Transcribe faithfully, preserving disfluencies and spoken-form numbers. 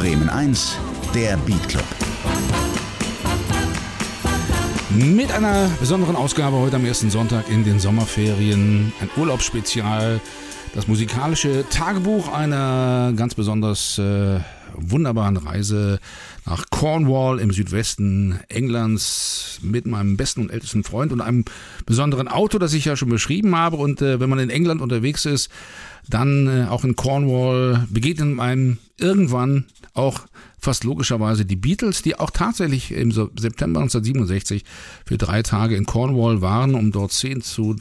Bremen eins, der Beat Club. Mit einer besonderen Ausgabe heute am ersten Sonntag in den Sommerferien. Ein Urlaubsspezial. Das musikalische Tagebuch einer ganz besonders äh, wunderbaren Reise nach Cornwall im Südwesten Englands mit meinem besten und ältesten Freund und einem besonderen Auto, das ich ja schon beschrieben habe. Und äh, wenn man in England unterwegs ist, dann äh, auch in Cornwall begegnen einem irgendwann auch fast logischerweise die Beatles, die auch tatsächlich im September neunzehnhundertsiebenundsechzig für drei Tage in Cornwall waren, um dort Szenen zu